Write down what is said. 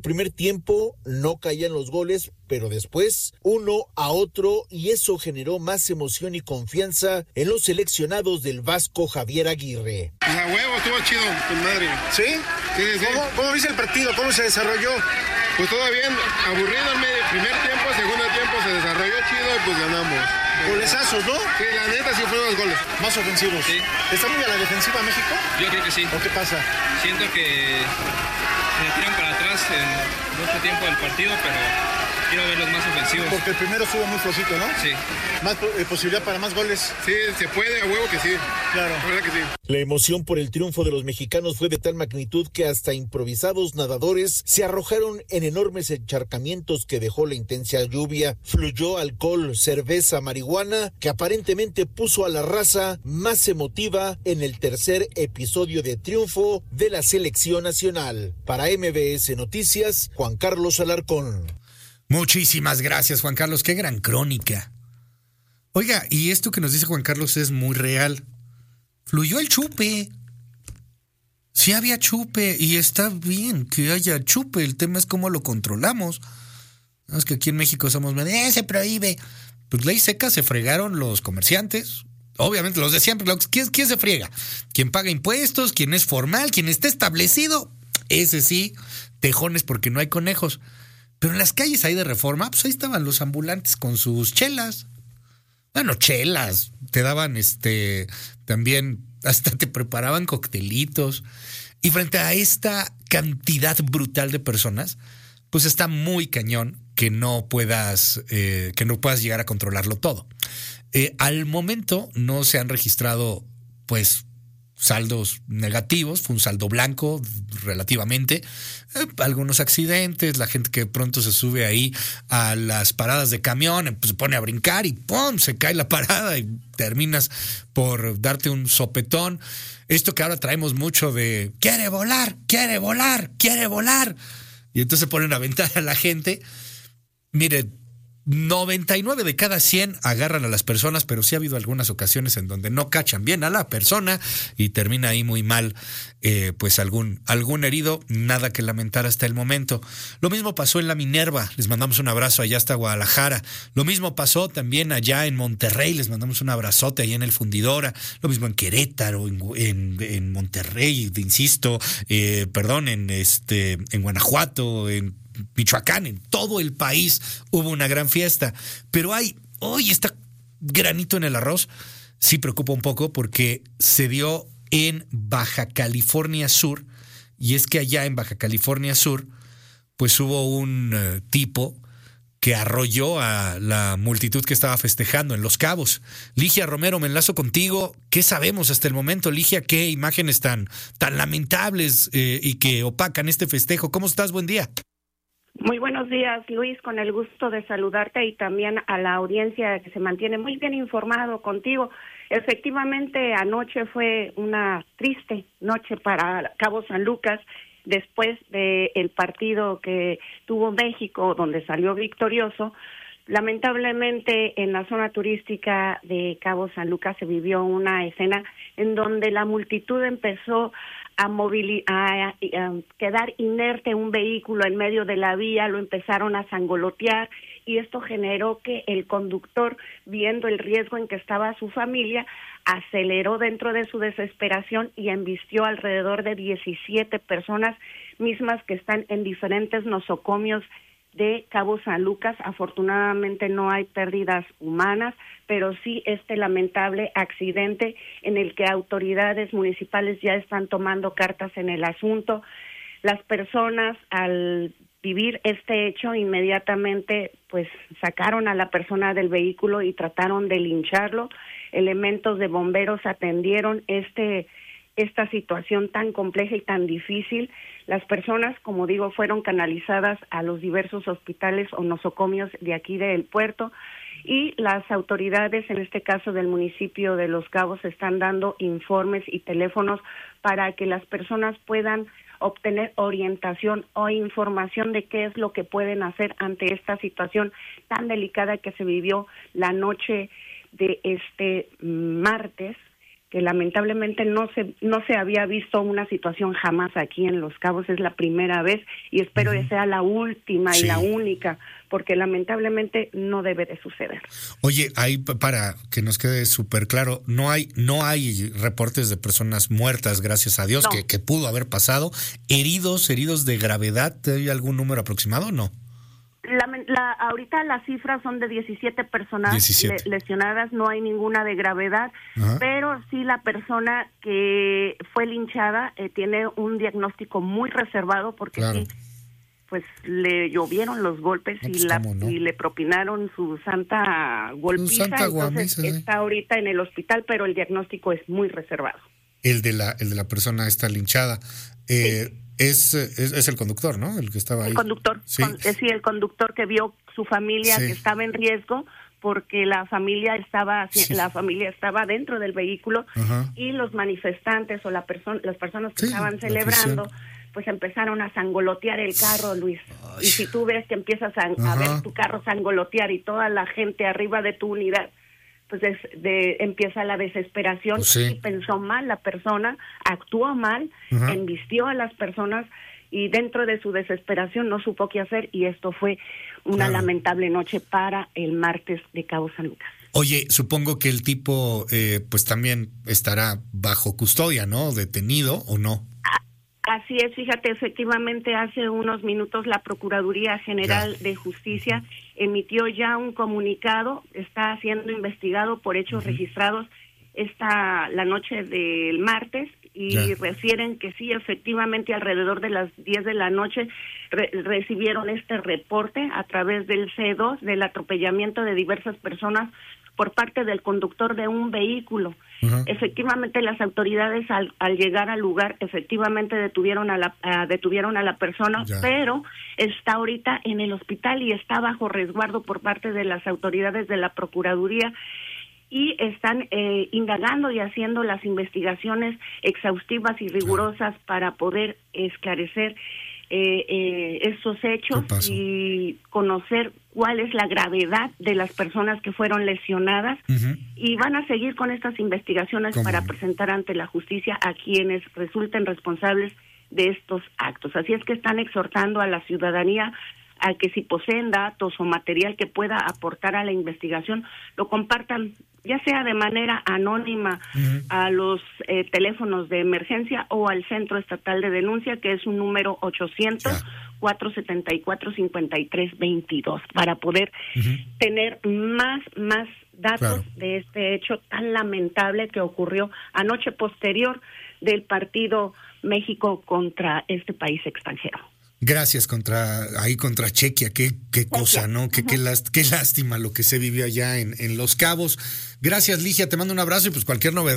primer tiempo no caían los goles, pero después uno a otro, y eso generó más emoción y confianza en los seleccionados del Vasco Javier Aguirre. Pues a huevo, estuvo chido, con madre. ¿Sí? Sí. ¿Cómo viste el partido? ¿Cómo se desarrolló? Pues todo bien, aburrido en medio, primer tiempo, segundo tiempo se desarrolló chido y pues ganamos. Golezazos, ¿no? Sí, la neta sí fueron los goles. Más ofensivos. Sí. ¿Está muy a la defensiva México? Yo creo que sí. ¿O qué pasa? Siento que se tiran para atrás en mucho tiempo del partido, pero quiero verlos más ofensivos. Porque el primero estuvo muy flojito, ¿no? Sí. Más posibilidad para más goles. Sí, se puede, a huevo que sí. Claro. La verdad que sí. La emoción por el triunfo de los mexicanos fue de tal magnitud que hasta improvisados nadadores se arrojaron en enormes encharcamientos que dejó la intensa lluvia. Fluyó alcohol, cerveza, marihuana, que aparentemente puso a la raza más emotiva en el tercer episodio de triunfo de la selección nacional. Para MBS Noticias, Juan Carlos Alarcón. Muchísimas gracias, Juan Carlos. Qué gran crónica. Oiga, y esto que nos dice Juan Carlos es muy real. Fluyó el chupe. Sí había chupe y está bien que haya chupe. El tema es cómo lo controlamos. No, es que aquí en México somos... se prohíbe. Pues ley seca se fregaron los comerciantes. Obviamente los de siempre. ¿Quién se friega? Quien paga impuestos, quien es formal, quien está establecido. Ese sí, tejones porque no hay conejos. Pero en las calles ahí de Reforma, pues ahí estaban los ambulantes con sus chelas. Bueno, chelas. Te daban también, hasta te preparaban coctelitos. Y frente a esta cantidad brutal de personas, pues está muy cañón que no puedas llegar a controlarlo todo. Al momento no se han registrado, pues, saldos negativos, fue un saldo blanco relativamente, algunos accidentes, la gente que de pronto se sube ahí a las paradas de camión, pues se pone a brincar y ¡pum!, se cae la parada y terminas por darte un sopetón. Esto que ahora traemos mucho de quiere volar, quiere volar, quiere volar, y entonces se ponen a aventar a la gente. Mire, 99 de cada 100 agarran a las personas, pero sí ha habido algunas ocasiones en donde no cachan bien a la persona y termina ahí muy mal, pues algún herido, nada que lamentar hasta el momento. Lo mismo pasó en la Minerva, les mandamos un abrazo allá hasta Guadalajara. Lo mismo pasó también allá en Monterrey, les mandamos un abrazote allá en el Fundidora. Lo mismo en Querétaro, en Monterrey, insisto, en Guanajuato, en Michoacán, en todo el país hubo una gran fiesta, pero hoy está granito en el arroz. Sí preocupa un poco porque se dio en Baja California Sur, y es que allá en Baja California Sur pues hubo un tipo que arrolló a la multitud que estaba festejando en Los Cabos. Ligia Romero, me enlazo contigo. ¿Qué sabemos hasta el momento, Ligia? ¿Qué imágenes tan lamentables y que opacan este festejo? ¿Cómo estás? Buen día. Muy buenos días, Luis, con el gusto de saludarte y también a la audiencia que se mantiene muy bien informado contigo. Efectivamente, anoche fue una triste noche para Cabo San Lucas, después del partido que tuvo México, donde salió victorioso. Lamentablemente, en la zona turística de Cabo San Lucas se vivió una escena en donde la multitud empezó a quedar inerte un vehículo en medio de la vía, lo empezaron a sangolotear y esto generó que el conductor, viendo el riesgo en que estaba su familia, aceleró dentro de su desesperación y embistió alrededor de 17 personas mismas que están en diferentes nosocomios de Cabo San Lucas. Afortunadamente no hay pérdidas humanas, pero sí este lamentable accidente en el que autoridades municipales ya están tomando cartas en el asunto. Las personas, al vivir este hecho, inmediatamente pues sacaron a la persona del vehículo y trataron de lincharlo. Elementos de bomberos atendieron esta situación tan compleja y tan difícil. Las personas, como digo, fueron canalizadas a los diversos hospitales o nosocomios de aquí del puerto, y las autoridades, en este caso del municipio de Los Cabos, están dando informes y teléfonos para que las personas puedan obtener orientación o información de qué es lo que pueden hacer ante esta situación tan delicada que se vivió la noche de este martes, que lamentablemente no se había visto una situación jamás aquí en Los Cabos, es la primera vez y espero que sea la última y la única, porque lamentablemente no debe de suceder. Oye, ahí para que nos quede súper claro, no hay reportes de personas muertas, gracias a Dios, No. que pudo haber pasado. Heridos de gravedad, ¿hay algún número aproximado o no? Ahorita las cifras son de 17 personas 17. lesionadas, no hay ninguna de gravedad, Ajá. pero sí la persona que fue linchada tiene un diagnóstico muy reservado porque Claro. sí, pues le llovieron los golpes No, pues, ¿cómo no? y le propinaron su santa golpiza, santa entonces guamisa, ¿eh? está ahorita en el hospital, pero el diagnóstico es muy reservado. El de la persona esta linchada. Es el conductor, ¿no? El que estaba ahí. El conductor, Sí. el conductor que vio su familia Sí. que estaba en riesgo porque la familia estaba Sí. dentro del vehículo. Ajá. Y los manifestantes o las personas que Sí, estaban la celebrando afición. pues empezaron a sangolotear el carro, Luis. Ay. Y si tú ves que empiezas a Ajá. ver tu carro sangolotear y toda la gente arriba de tu unidad, pues empieza la desesperación. Pues sí. Y pensó mal la persona, actuó mal, Ajá. embistió a las personas y dentro de su desesperación no supo qué hacer y esto fue una Claro. lamentable noche para el martes de Cabo San Lucas. Oye, supongo que el tipo pues también estará bajo custodia, ¿no? Detenido o no. Así es, fíjate, efectivamente hace unos minutos la Procuraduría General de Justicia emitió ya un comunicado, está siendo investigado por hechos registrados la noche del martes y Ya. refieren que sí, efectivamente alrededor de las 10 de la noche recibieron este reporte a través del C2 del atropellamiento de diversas personas por parte del conductor de un vehículo. Ajá. Efectivamente, las autoridades al llegar al lugar, efectivamente detuvieron a la persona, Ya. pero está ahorita en el hospital y está bajo resguardo por parte de las autoridades de la Procuraduría y están indagando y haciendo las investigaciones exhaustivas y rigurosas para poder esclarecer estos hechos ¿Qué pasó? y conocer cuál es la gravedad de las personas que fueron lesionadas. Ujú. Y van a seguir con estas investigaciones ¿Cómo para no? presentar ante la justicia a quienes resulten responsables de estos actos. Así es que están exhortando a la ciudadanía a que si poseen datos o material que pueda aportar a la investigación, lo compartan, ya sea de manera anónima Ujú. a los teléfonos de emergencia o al Centro Estatal de Denuncia, que es un número 800-474-5322, para poder tener más datos Claro. de este hecho tan lamentable que ocurrió anoche posterior del partido México contra este país extranjero. Gracias contra Chequia, qué cosa, ¿no? Qué lástima lo que se vivió allá en Los Cabos. Gracias, Ligia, te mando un abrazo y pues cualquier novedad